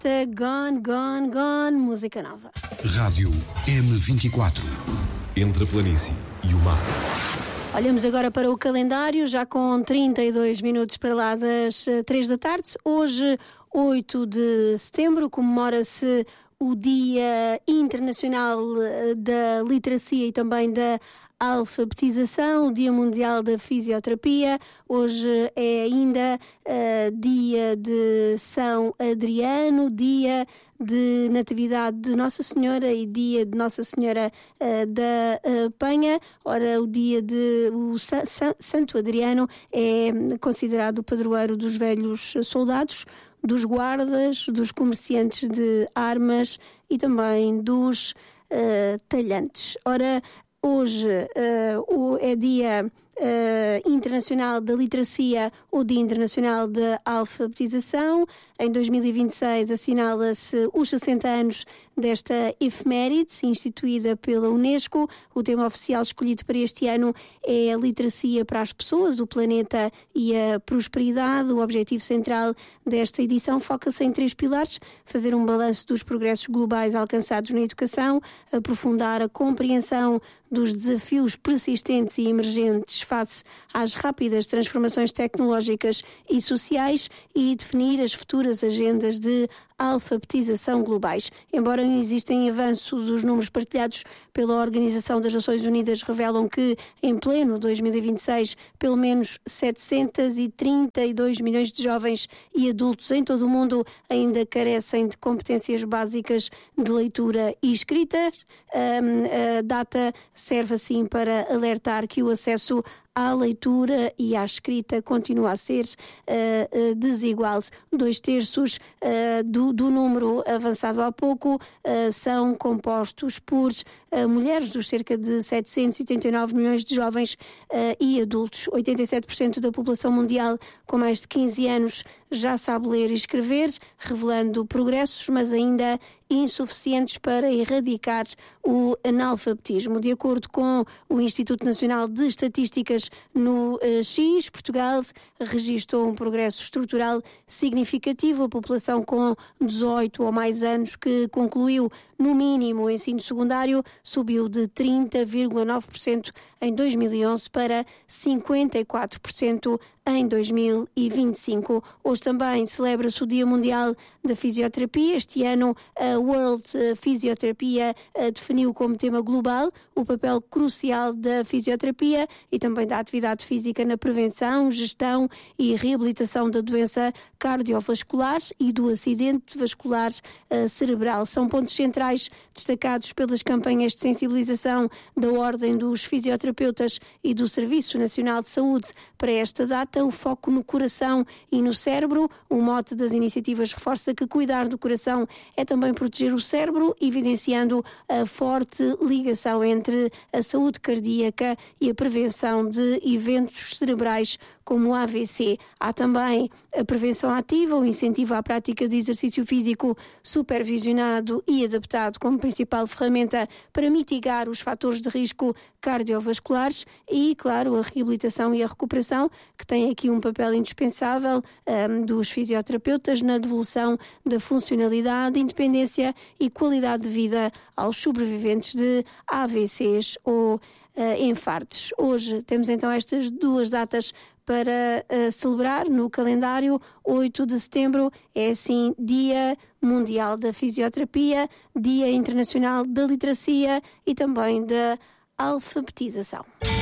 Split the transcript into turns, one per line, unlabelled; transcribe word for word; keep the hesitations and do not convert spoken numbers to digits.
Anitta, Gone, Gone, Gone, música nova.
Rádio M vinte e quatro. Entre a planície e o mar.
Olhamos agora para o calendário, já com trinta e dois minutos para lá das três da tarde. Hoje, oito de setembro, comemora-se o Dia Internacional da Literacia e também da Alfabetização, o Dia Mundial da Fisioterapia. Hoje é ainda uh, dia de São Adriano, dia de Natividade de Nossa Senhora e dia de Nossa Senhora uh, da uh, Penha. Ora, o dia de o Sa- Sa- Santo Adriano é considerado o padroeiro dos velhos soldados, dos guardas, dos comerciantes de armas e também dos uh, talhantes. Ora, hoje uh, o, é dia uh, internacional da literacia ou dia internacional da alfabetização. Em dois mil e vinte e seis assinala-se os sessenta anos desta efeméride, instituída pela Unesco. O tema oficial escolhido para este ano é a literacia para as pessoas, o planeta e a prosperidade. O objetivo central desta edição foca-se em três pilares: fazer um balanço dos progressos globais alcançados na educação, aprofundar a compreensão dos desafios persistentes e emergentes face às rápidas transformações tecnológicas e sociais e definir as futuras agendas de alfabetização globais. Embora existem avanços, os números partilhados pela Organização das Nações Unidas revelam que, em pleno dois mil e vinte e seis, pelo menos setecentos e trinta e dois milhões de jovens e adultos em todo o mundo ainda carecem de competências básicas de leitura e escrita. Um, a data serve assim para alertar que o acesso à leitura e à escrita continua a ser uh, uh, desigual. Dois terços uh, do, do número avançado há pouco uh, são compostos por uh, mulheres, dos cerca de setecentos e setenta e nove milhões de jovens uh, e adultos. oitenta e sete por cento da população mundial com mais de quinze anos já sabe ler e escrever, revelando progressos, mas ainda insuficientes para erradicar o analfabetismo. De acordo com o Instituto Nacional de Estatísticas, no uh, X, Portugal registrou um progresso estrutural significativo. A população com dezoito ou mais anos que concluiu no mínimo o ensino secundário subiu de trinta vírgula nove por cento em dois mil e onze para cinquenta e quatro por cento em dois mil e vinte e cinco. Hoje também celebra-se o Dia Mundial da Fisioterapia. Este ano a World Fisioterapia definiu como tema global o papel crucial da fisioterapia e também da atividade física na prevenção, gestão e reabilitação da doença cardiovascular e do acidente vascular uh, cerebral. São pontos centrais destacados pelas campanhas de sensibilização da Ordem dos Fisioterapeutas e do Serviço Nacional de Saúde. Para esta data, o foco no coração e no cérebro. O mote das iniciativas reforça que cuidar do coração é também proteger o cérebro, evidenciando a forte ligação entre a saúde cardíaca e a prevenção de eventos cerebrais como o A V C. Há também a prevenção ativa, o incentivo à prática de exercício físico supervisionado e adaptado como principal ferramenta para mitigar os fatores de risco cardiovasculares e, claro, a reabilitação e a recuperação, que tem aqui um papel indispensável um, dos fisioterapeutas na devolução da funcionalidade, independência e qualidade de vida aos sobreviventes de A V Cs ou uh, infartos. Hoje temos então estas duas datas para uh, celebrar no calendário. Oito de setembro é assim Dia Mundial da Fisioterapia, Dia Internacional da Literacia e também da Alfabetização.